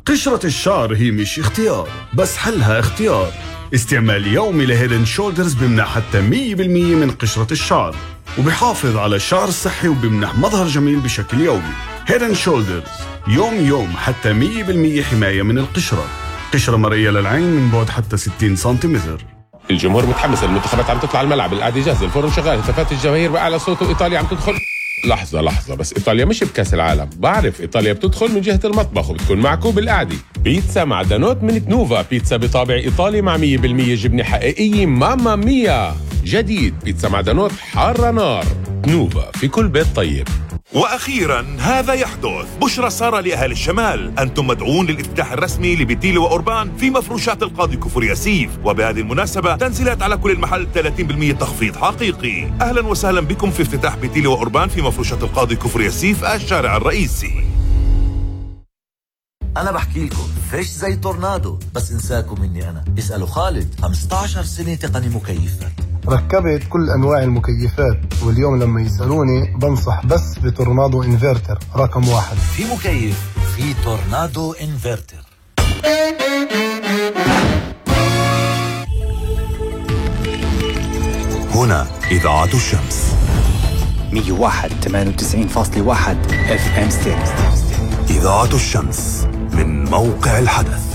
قشرة الشعر هي مش اختيار، بس حلها اختيار. استعمال يومي لهيدن شولدرز بمنح حتى 100% من قشرة الشعر، وبيحافظ على الشعر الصحي وبمنح مظهر جميل بشكل يومي. هيدن شولدرز يوم حتى 100% حماية من القشرة. قشرة مرئية للعين من بعد حتى 60 سنتيمتر. الجمهور متحمس، المنتخبات عم تطلع الملعب، القعدة جاهزة، الفرن شغال، هتافات الجماهير بأعلى صوت، وإيطاليا عم تدخل. لحظة بس إيطاليا مش بكاس العالم. بعرف إيطاليا بتدخل من جهة المطبخ وبتكون معكم بالقعدة. بيتزا معدنوت من تنوفا، بيتزا بطابع إيطالي مع 100% جبنة حقيقية. ماما ميا. جديد بيتزا معدنوت حارة نار. تنوفا في كل بيت طيب. وأخيراً هذا يحدث. بشرى سارة لأهل الشمال، أنتم مدعون للافتتاح الرسمي لبتيلة وأوربان في مفروشات القاضي كفر ياسيف، وبهذه المناسبة تنزيلات على كل المحل 30% تخفيض حقيقي. أهلاً وسهلاً بكم في افتتاح بتيلة وأوربان في مفروشات القاضي كفر ياسيف الشارع الرئيسي. أنا بحكي لكم فيش زي تورنادو، بس انساكم مني أنا. اسألوا خالد، 15 سنة تقني مكيفات، ركبت كل أنواع المكيفات، واليوم لما يسألوني بنصح بس بتورنادو انفرتر رقم 1. في مكيف في تورنادو انفرتر. هنا إذاعة الشمس 101.98.1 FM ستيريو. إذاعة الشمس من موقع الحدث.